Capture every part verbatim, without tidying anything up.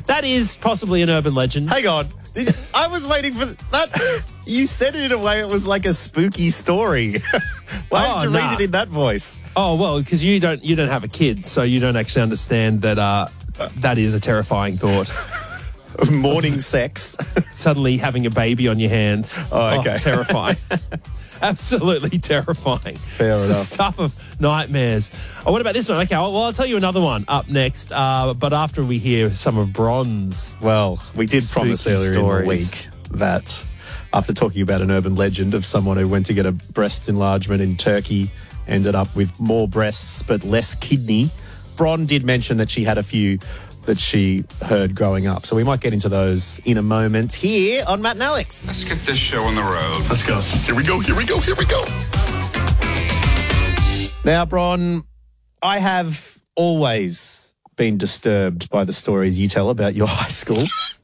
That is possibly an urban legend. Hang on. Did- I was waiting for that. You said it in a way it was like a spooky story. Why Oh, did you nah. read it in that voice? Oh, well, because you don't you don't have a kid, so you don't actually understand that uh, that is a terrifying thought. Morning sex. Suddenly having a baby on your hands. Oh, okay. Terrifying. Absolutely terrifying. Fair it's enough. the stuff of nightmares. Oh, what about this one? Okay, well, I'll tell you another one up next, uh, but after we hear some of Bron's. Well, we did promise Spooky earlier in stories. the week that after talking about an urban legend of someone who went to get a breast enlargement in Turkey, ended up with more breasts but less kidney, Bron did mention that she had a few that she heard growing up. So we might get into those in a moment here on Matt and Alex. Let's get this show on the road. Let's go. Here we go, here we go, here we go. Now, Bron, I have always been disturbed by the stories you tell about your high school.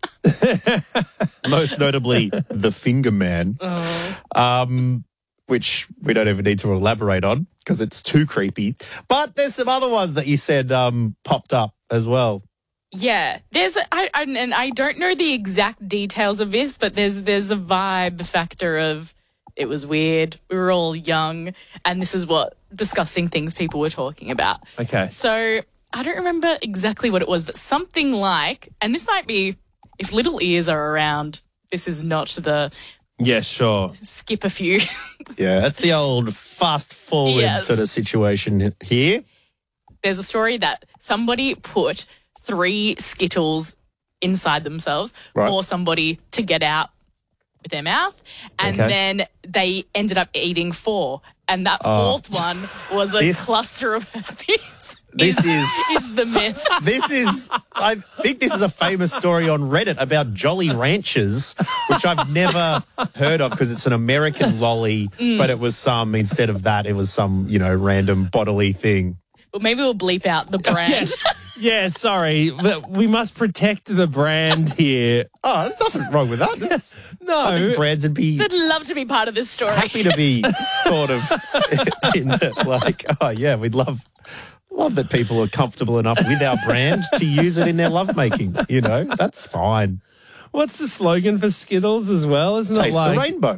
Most notably, the Finger Man, um, which we don't even need to elaborate on because it's too creepy. But there's some other ones that you said um, popped up as well. Yeah, there's a, I, I, and I don't know the exact details of this, but there's there's a vibe factor of it was weird. We were all young, and this is what disgusting things people were talking about. Okay. So I don't remember exactly what it was, but something like, and this might be if little ears are around. This is not the Yeah, sure. skip a few. Yeah, that's the old fast forward Yes. sort of situation here. There's a story that somebody put three Skittles inside themselves Right. for somebody to get out with their mouth, and Okay. then they ended up eating four, and that Oh. fourth one was a This- cluster of herpes. This is- is the myth. This is, I think this is a famous story on Reddit about Jolly Ranchers, which I've never heard of because it's an American lolly, but it was some, instead of that, it was some, you know, random bodily thing. Well, maybe we'll bleep out the brand. Yes. Yeah, sorry, but we must protect the brand here. Oh, there's nothing wrong with that. Yes. I think No. brands would be I'd love to be part of this story. happy to be thought of in the, like, oh yeah, we'd love love that people are comfortable enough with our brand to use it in their lovemaking. You know, that's fine. What's the slogan for Skittles as well? Isn't Taste it like the rainbow.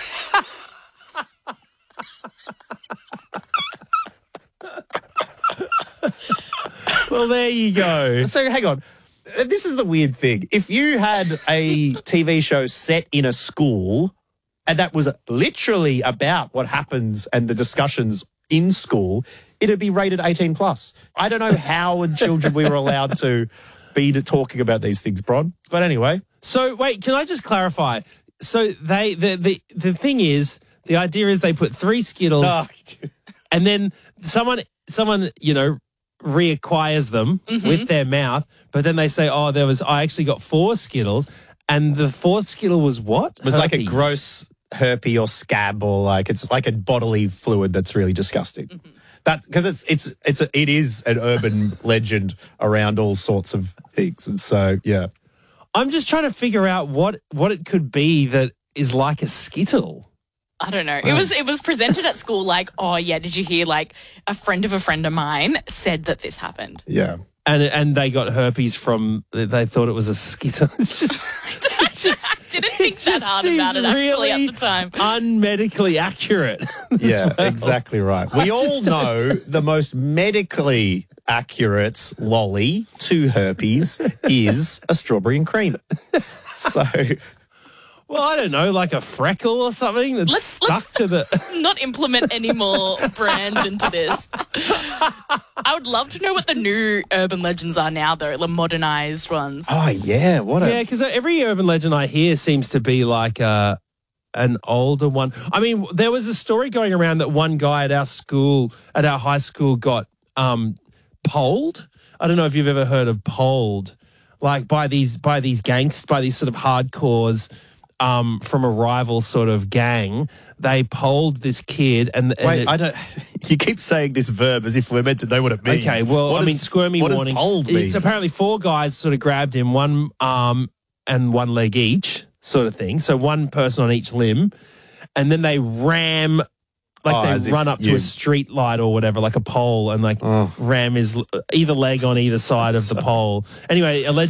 Well, there you go. So hang on. Uh, This is the weird thing. If you had a T V show set in a school and that was literally about what happens and the discussions in school, it'd be rated eighteen plus. I don't know how in children we were allowed to be to talking about these things, Bron. But anyway. So wait, can I just clarify? So they the the the thing is, the idea is they put three Skittles Oh, and then someone someone, you know, reacquires them with their mouth, but then they say, "Oh, there was I actually got four Skittles." And the fourth Skittle was what? it was like a Herpes. gross herpes or scab, or like it's like a bodily fluid that's really disgusting. That's because it's it's it's a, it is an urban legend around all sorts of things, and so yeah. I'm just trying to figure out what what it could be that is like a Skittle. I don't know. It was it was presented at school like, oh yeah, did you hear like a friend of a friend of mine said that this happened. Yeah. And and they got herpes from, they thought it was a Skittle. It's just, it just I didn't think it that just hard about it seems actually really at the time. unmedically accurate. as Yeah, well. exactly right. We all just know the most medically accurate lolly to herpes is a strawberry and cream. So, Well, I don't know, like a freckle or something that's Let's- stuck let's- to the... Not implement any more brands into this. I would love to know what the new urban legends are now, though, the modernized ones. oh yeah, what a Yeah, because every urban legend I hear seems to be like a, an older one. I mean, there was a story going around that one guy at our school, at our high school, got um, polled. I don't know if you've ever heard of polled, like by these by these gangsters, by these sort of hardcores um, from a rival sort of gang. They polled this kid, and, and Wait, it- I don't. You keep saying this verb as if we're meant to know what it means. Okay, well, What I mean, does- squirmy what does warning. polled mean? It's apparently four guys sort of grabbed him, one arm and one leg each, sort of thing. So one person on each limb, and then they ram, like Oh, as they if run up to you- a street light or whatever, like a pole, and like Oh. ram his either leg on either side of the pole. Anyway, allegedly.